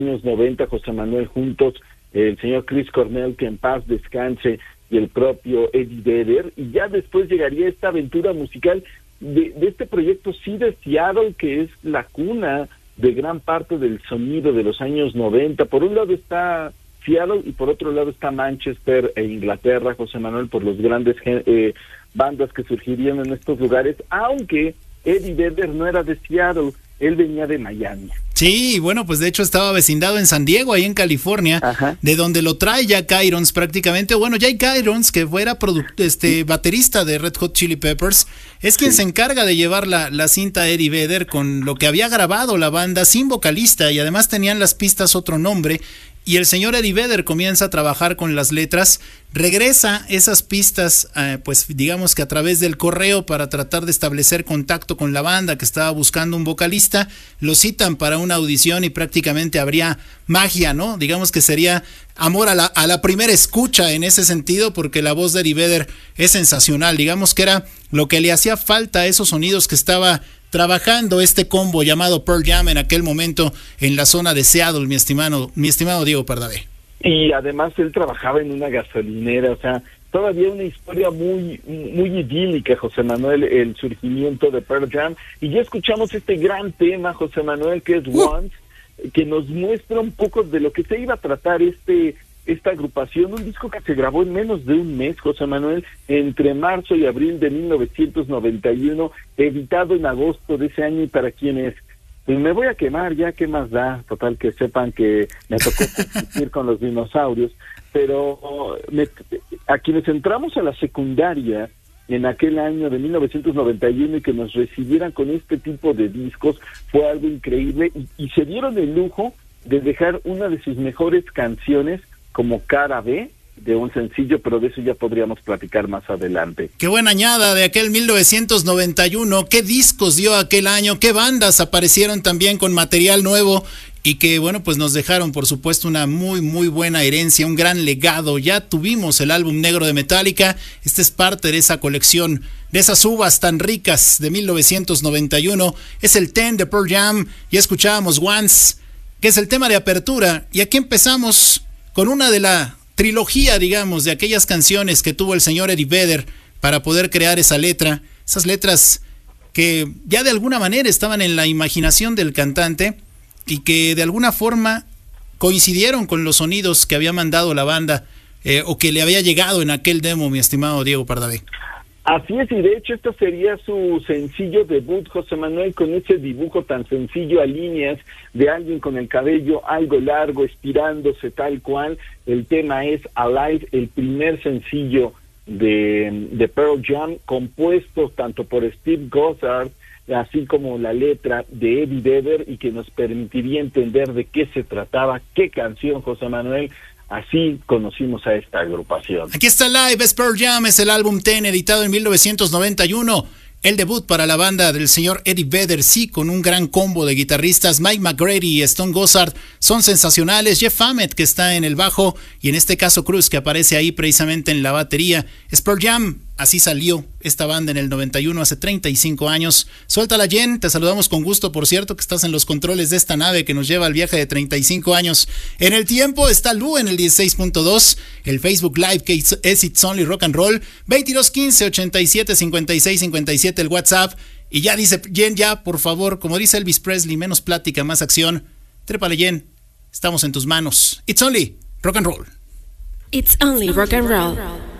años 90, José Manuel, juntos, el señor Chris Cornell, que en paz descanse, y el propio Eddie Vedder, y ya después llegaría esta aventura musical de este proyecto de Seattle, que es la cuna de gran parte del sonido de los años 90. Por un lado está Seattle y por otro lado está Manchester e Inglaterra, José Manuel, por los grandes bandas que surgirían en estos lugares, aunque Eddie Vedder no era de Seattle, él venía de Miami. Sí, bueno, pues de hecho estaba vecindado en San Diego, ahí en California, ajá, de donde lo trae Jack Irons prácticamente. Bueno, Jack Irons, que fuera baterista de Red Hot Chili Peppers, es quien se encarga de llevar la cinta a Eddie Vedder con lo que había grabado la banda sin vocalista, y además tenían las pistas otro nombre. Y el señor Eddie Vedder comienza a trabajar con las letras, regresa esas pistas, pues digamos que a través del correo, para tratar de establecer contacto con la banda que estaba buscando un vocalista. Lo citan para una audición y prácticamente habría magia, ¿no? Digamos que sería amor a la primera escucha en ese sentido, porque la voz de Eddie Vedder es sensacional. Digamos que era lo que le hacía falta a esos sonidos que estaba trabajando este combo llamado Pearl Jam en aquel momento en la zona de Seattle, mi estimado Diego Pardavé. Y además él trabajaba en una gasolinera, o sea, todavía una historia muy idílica, José Manuel, el surgimiento de Pearl Jam. Y ya escuchamos este gran tema, José Manuel, que es Once, que nos muestra un poco de lo que se iba a tratar esta agrupación, un disco que se grabó en menos de un mes, José Manuel, entre marzo y abril de 1991, editado en agosto de ese año. Y para quienes, pues me voy a quemar ya, ¿qué más da? Total, que sepan que me tocó competir con los dinosaurios, pero a quienes entramos a la secundaria en aquel año de 1991 y que nos recibieran con este tipo de discos, fue algo increíble, y se dieron el lujo de dejar una de sus mejores canciones como cara B de un sencillo, pero de eso ya podríamos platicar más adelante. Qué buena añada de aquel 1991, qué discos dio aquel año, qué bandas aparecieron también con material nuevo y que, bueno, pues nos dejaron, por supuesto, una muy buena herencia, un gran legado. Ya tuvimos el álbum negro de Metallica, este es parte de esa colección, de esas uvas tan ricas de 1991, es el 10 de Pearl Jam, ya escuchábamos Once, que es el tema de apertura, y aquí empezamos con una de la trilogía, digamos, de aquellas canciones que tuvo el señor Eddie Vedder para poder crear esa letra, esas letras que ya de alguna manera estaban en la imaginación del cantante y que de alguna forma coincidieron con los sonidos que había mandado la banda o que le había llegado en aquel demo, mi estimado Diego Pardavé. Así es, y de hecho esto sería su sencillo debut, José Manuel, con ese dibujo tan sencillo a líneas de alguien con el cabello algo largo, estirándose tal cual. El tema es Alive, el primer sencillo de Pearl Jam, compuesto tanto por Steve Gossard, así como la letra de Eddie Vedder, y que nos permitiría entender de qué se trataba, qué canción, José Manuel. Así conocimos a esta agrupación. Aquí está Live, es Pearl Jam, es el álbum 10 editado en 1991. El debut para la banda del señor Eddie Vedder, sí, con un gran combo de guitarristas. Mike McGrady y Stone Gossard son sensacionales. Jeff Ament, que está en el bajo, y en este caso Cruz, que aparece ahí precisamente en la batería. Es Pearl Jam, así salió esta banda en el 91, hace 35 años. Suéltala, Jen, te saludamos con gusto, por cierto, que estás en los controles de esta nave que nos lleva al viaje de 35 años en el tiempo. Está Lu en el 16.2, el Facebook Live, que es It's Only Rock and Roll, 2215 87 56 57 el WhatsApp. Y ya dice Jen, ya, por favor, como dice Elvis Presley, menos plática, más acción. Trépale, Jen, estamos en tus manos. It's Only Rock and Roll. It's Only Rock and Roll.